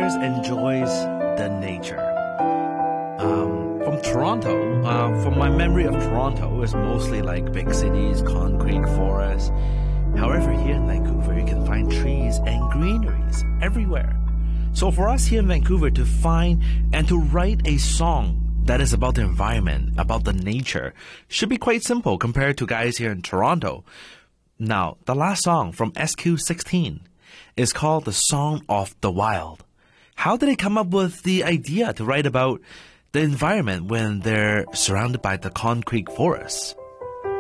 visitors enjoys the nature. From Toronto, from my memory of Toronto, is mostly like big cities, concrete, forests. However, here in Vancouver, you can find trees and greeneries everywhere. So for us here in Vancouver to find and to write a song that is about the environment, about the nature, should be quite simple compared to guys here in Toronto. Now, the last song from SQ16 is called The Song of the Wild. How did they come up with the idea to write about the environment when they're surrounded by the concrete forests?